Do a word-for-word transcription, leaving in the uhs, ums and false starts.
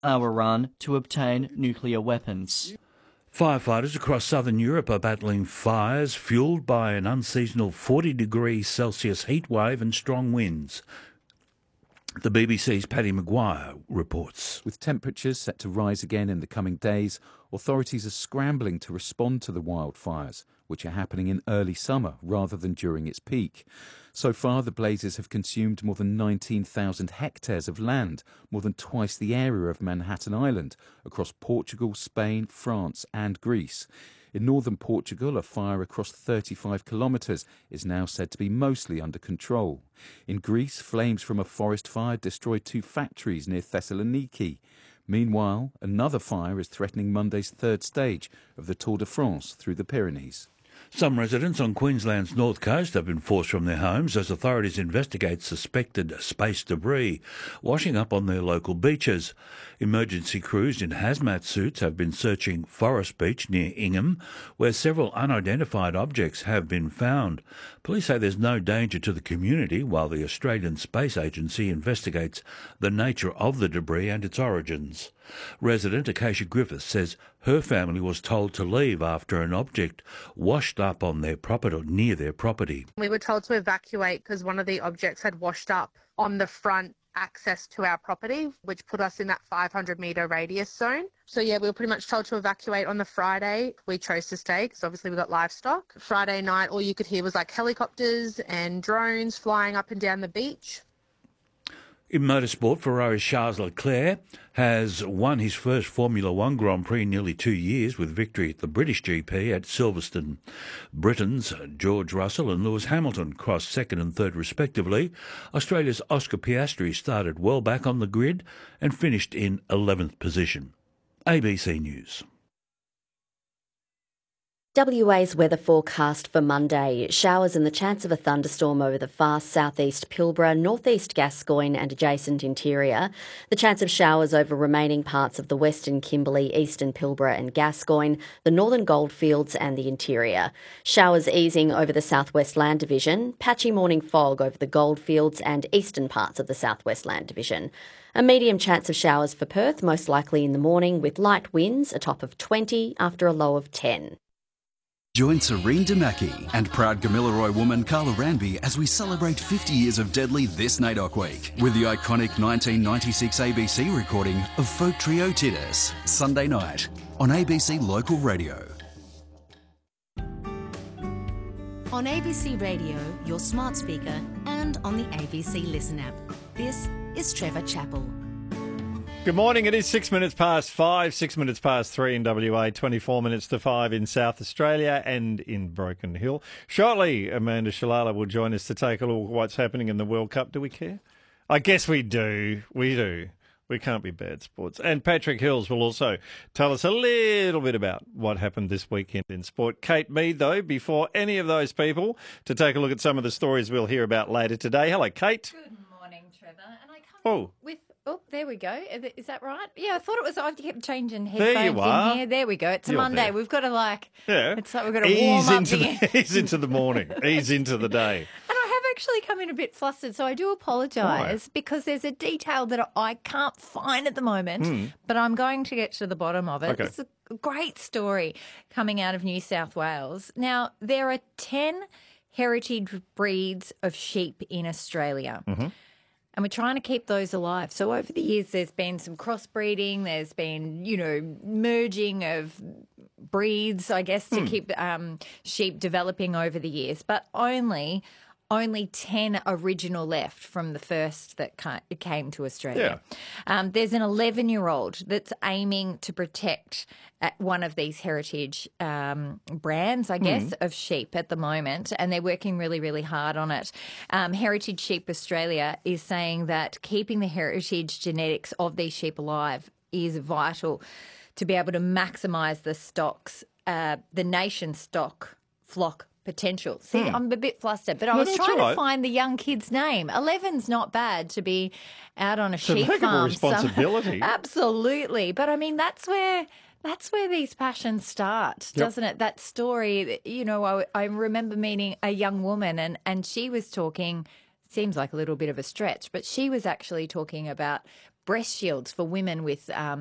allow Iran to obtain nuclear weapons. Firefighters across southern Europe are battling fires fuelled by an unseasonal forty degrees Celsius heatwave and strong winds. The B B C's Paddy Maguire reports. With temperatures set to rise again in the coming days, authorities are scrambling to respond to the wildfires, which are happening in early summer rather than during its peak. So far, the blazes have consumed more than nineteen thousand hectares of land, more than twice the area of Manhattan Island, across Portugal, Spain, France and Greece. In northern Portugal, a fire across thirty-five kilometres is now said to be mostly under control. In Greece, flames from a forest fire destroyed two factories near Thessaloniki. Meanwhile, another fire is threatening Monday's third stage of the Tour de France through the Pyrenees. Some residents on Queensland's north coast have been forced from their homes as authorities investigate suspected space debris washing up on their local beaches. Emergency crews in hazmat suits have been searching Forest Beach near Ingham, where several unidentified objects have been found. Police say there's no danger to the community, while the Australian Space Agency investigates the nature of the debris and its origins. Resident Acacia Griffiths says her family was told to leave after an object washed up on their property or near their property. We were told to evacuate because one of the objects had washed up on the front access to our property, which put us in that five hundred metre radius zone. So yeah, we were pretty much told to evacuate on the Friday. We chose to stay because obviously we got livestock. Friday night, all you could hear was like helicopters and drones flying up and down the beach. In motorsport, Ferrari's Charles Leclerc has won his first Formula One Grand Prix in nearly two years with victory at the British G P at Silverstone. Britain's George Russell and Lewis Hamilton crossed second and third respectively. Australia's Oscar Piastri started well back on the grid and finished in eleventh position. A B C News. W A's weather forecast for Monday. Showers and the chance of a thunderstorm over the far southeast Pilbara, northeast Gascoyne and adjacent interior. The chance of showers over remaining parts of the western Kimberley, eastern Pilbara and Gascoyne, the northern Goldfields and the interior. Showers easing over the southwest Land Division. Patchy morning fog over the Goldfields and eastern parts of the southwest Land Division. A medium chance of showers for Perth, most likely in the morning, with light winds, a top of twenty after a low of ten. Join Serene Damaki and proud Gamilaroi woman Carla Ranby as we celebrate fifty years of Deadly this NAIDOC week with the iconic nineteen ninety-six A B C recording of folk trio Titus, Sunday night on A B C Local Radio. On A B C Radio, your smart speaker, and on the A B C Listen app. This is Trevor Chappell. Good morning. It is six minutes past five, six minutes past three in W A, twenty-four minutes to five in South Australia and in Broken Hill. Shortly, Amanda Shalala will join us to take a look at what's happening in the World Cup. Do we care? I guess we do. We do. We can't be bad sports. And Patrick Hills will also tell us a little bit about what happened this weekend in sport. Kate Mead, though, before any of those people, to take a look at some of the stories we'll hear about later today. Hello, Kate. Good morning, Trevor. And I come Oh. with... Oh, there we go. Is that right? Yeah, I thought it was. I kept changing There headphones you are. in here. There we go. It's a You're Monday. there. We've got to like. Yeah. It's like we've got to Ease warm up into the. the, ease into the morning. Ease into the day. And I have actually come in a bit flustered, so I do apologise because there's a detail that I can't find at the moment, Mm. but I'm going to get to the bottom of it. Okay. It's a great story coming out of New South Wales. Now, there are ten heritage breeds of sheep in Australia. Mm-hmm. And we're trying to keep those alive. So over the years, there's been some crossbreeding. There's been, you know, merging of breeds, I guess, to Hmm. keep um, sheep developing over the years. But only only ten original left from the first that ca- came to Australia. Um, there's an eleven-year-old that's aiming to protect uh, one of these heritage um, brands, I guess, Mm. of sheep at the moment, and they're working really, really hard on it. Um, Heritage Sheep Australia is saying that keeping the heritage genetics of these sheep alive is vital to be able to maximise the stocks, uh, the nation's stock flock potential. See, Hmm. I'm a bit flustered, but I No, was that's trying all to right. find the young kid's name. eleven's not bad to be out on a It's a sheep heck of a farm. some- responsibility. Absolutely. But I mean, that's where that's where these passions start, Yep. doesn't it? That story, you know, I, I remember meeting a young woman and, and she was talking, seems like a little bit of a stretch, but she was actually talking about breast shields for women with um,